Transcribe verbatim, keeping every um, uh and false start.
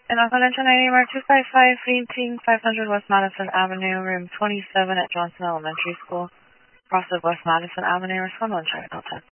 And on Convention ninety Mark two five five, Fleeting five hundred West Madison Avenue, room twenty-seven at Johnson Elementary School. Cross of West Madison Avenue, respond one check, Delta.